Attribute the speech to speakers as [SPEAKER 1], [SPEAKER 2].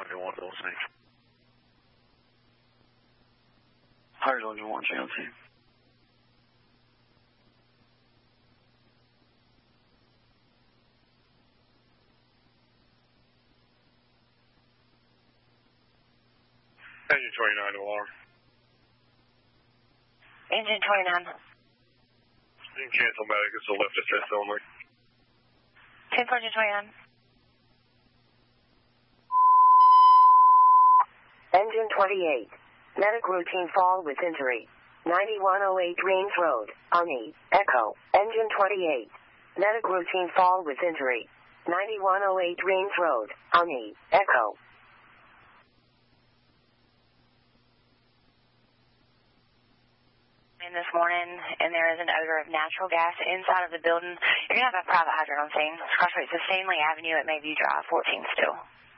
[SPEAKER 1] 91 Dulce.
[SPEAKER 2] Higher Level 1 JLT.
[SPEAKER 1] Engine 29 to alarm.
[SPEAKER 3] Engine 29.
[SPEAKER 1] You can cancel medic, it's a lift assist only.
[SPEAKER 3] 10 for engine 29.
[SPEAKER 4] Engine 28. Medic routine fall with injury. 9108 Rains Road, Ani, Echo. Engine 28. Medic routine fall with injury. 9108 Rains Road, Ani, Echo.
[SPEAKER 3] This morning, and there is an odor of natural gas inside of the building. You're going to have a private hydrant on scene. Cross streets of Stanley Avenue at Mayview Drive, 14 still.